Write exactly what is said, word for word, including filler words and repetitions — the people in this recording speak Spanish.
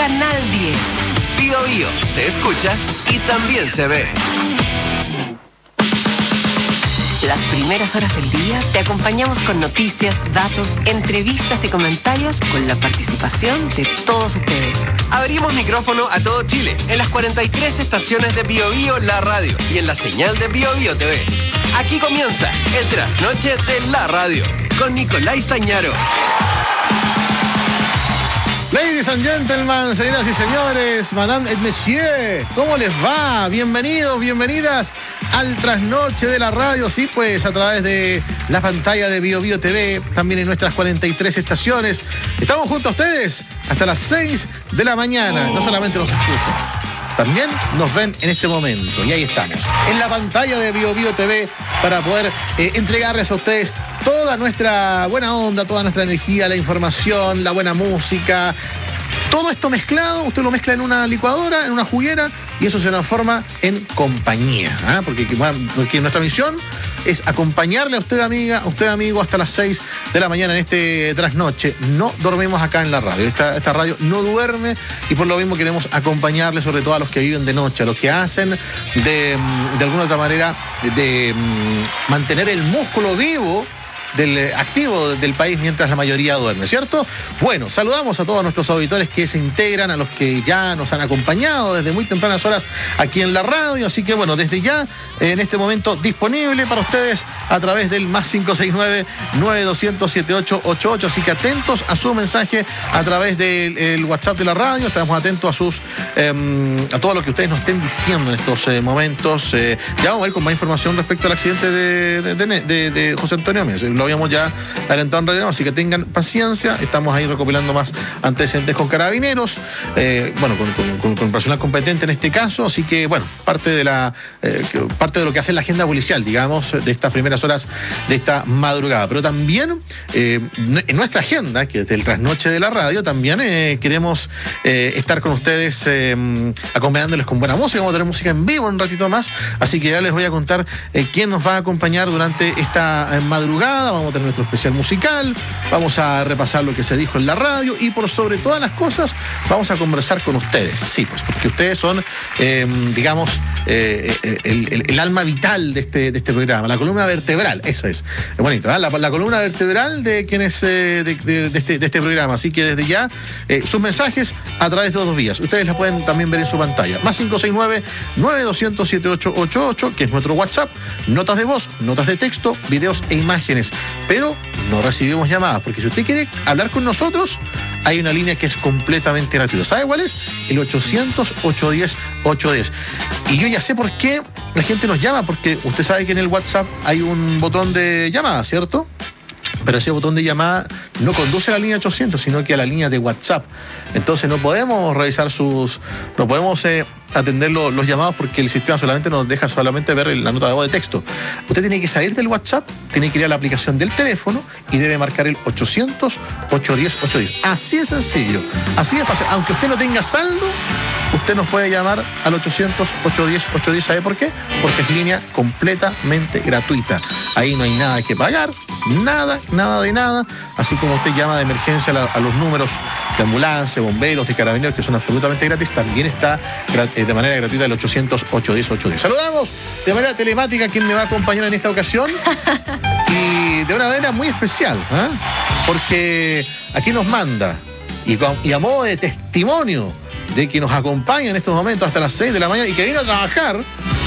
Canal diez. Bio Bio se escucha y también se ve. Las primeras horas del día te acompañamos con noticias, datos, entrevistas y comentarios con la participación de todos ustedes. Abrimos micrófono a todo Chile en las cuarenta y tres estaciones de Bio Bio La Radio y en la señal de Bio Bio T V. Aquí comienza el Trasnoche de la Radio con Nicolás Tañaro. Ladies and gentlemen, señoras y señores, madame et monsieur, ¿cómo les va? Bienvenidos, bienvenidas al Trasnoche de la Radio, sí, pues a través de la pantalla de Bio Bio T V, también en nuestras cuarenta y tres estaciones. Estamos junto a ustedes hasta las seis de la mañana. No solamente nos escuchan, también nos ven en este momento. Y ahí estamos, en la pantalla de Bio Bio T V, para poder eh, entregarles a ustedes toda nuestra buena onda, toda nuestra energía, la información, la buena música. Todo esto mezclado, usted lo mezcla en una licuadora, en una juguera, y eso se transforma en compañía, ¿eh? porque, porque nuestra misión es acompañarle a usted, amiga, a usted, amigo, hasta las seis de la mañana en este trasnoche. No dormimos acá en la radio. Esta, esta radio no duerme, y por lo mismo queremos acompañarle, sobre todo a los que viven de noche, a los que hacen de, de alguna otra manera de, de mantener el músculo vivo del activo del país mientras la mayoría duerme, ¿cierto? Bueno, saludamos a todos nuestros auditores que se integran, a los que ya nos han acompañado desde muy tempranas horas aquí en la radio, así que bueno, desde ya, en este momento, disponible para ustedes a través del más cinco seis nueve, nueve dos cero cero, siete ocho ocho ocho, así que atentos a su mensaje a través del el WhatsApp de la radio. Estamos atentos a sus eh, a todo lo que ustedes nos estén diciendo en estos eh, momentos. Eh, ya vamos a ver con más información respecto al accidente de, de, de, de, de José Antonio Mes. Lo habíamos ya adelantado en radio, así que tengan paciencia. Estamos ahí recopilando más antecedentes con carabineros, eh, bueno, con, con, con, con personal competente en este caso, así que bueno, parte de la eh, parte de lo que hace la agenda policial, digamos, de estas primeras horas de esta madrugada. Pero también eh, en nuestra agenda, que es del Trasnoche de la Radio, también eh, queremos eh, estar con ustedes eh, acompañándoles con buena música. Vamos a tener música en vivo un ratito más, así que ya les voy a contar eh, quién nos va a acompañar durante esta eh, madrugada. Vamos a tener nuestro especial musical, vamos a repasar lo que se dijo en la radio, y por sobre todas las cosas vamos a conversar con ustedes. Sí, pues porque ustedes son, eh, digamos, eh, el, el, el alma vital de este, de este programa, la columna vertebral, eso es, es bonito, ¿eh? la, la columna vertebral de quienes eh, de, de, de, este, de este programa. Así que desde ya, eh, sus mensajes a través de dos vías. Ustedes la pueden también ver en su pantalla. Más cinco seis nueve, nueve dos cero cero, siete ocho ocho ocho, que es nuestro WhatsApp. Notas de voz, notas de texto, videos e imágenes. Pero no recibimos llamadas, porque si usted quiere hablar con nosotros, hay una línea que es completamente gratuita. ¿Sabe cuál es? El ochocientos, ochocientos diez, ochocientos diez. Y yo ya sé por qué la gente nos llama, porque usted sabe que en el WhatsApp hay un botón de llamada, ¿cierto? Pero ese botón de llamada no conduce a la línea ochocientos, sino que a la línea de WhatsApp. Entonces no podemos revisar sus... no podemos eh, atender lo, los llamados, porque el sistema solamente nos deja solamente ver la nota de voz de texto. Usted tiene que salir del WhatsApp, tiene que ir a la aplicación del teléfono y debe marcar el ochocientos, ochocientos diez, ochocientos diez. Así de sencillo, así de fácil. Aunque usted no tenga saldo, usted nos puede llamar al ochocientos, ochocientos diez, ochocientos diez. ¿Sabe por qué? Porque es línea completamente gratuita. Ahí no hay nada que pagar, nada, nada de nada. Así como usted llama de emergencia a, la, a los números de ambulancia, bomberos, de carabineros, que son absolutamente gratis, también está de manera gratuita el ochocientos, ochocientos diez, ochocientos diez. Saludamos de manera telemática a quien me va a acompañar en esta ocasión, y de una manera muy especial, ¿eh? Porque aquí nos manda, y, con, y a modo de testimonio de que nos acompaña en estos momentos hasta las seis de la mañana y que vino a trabajar,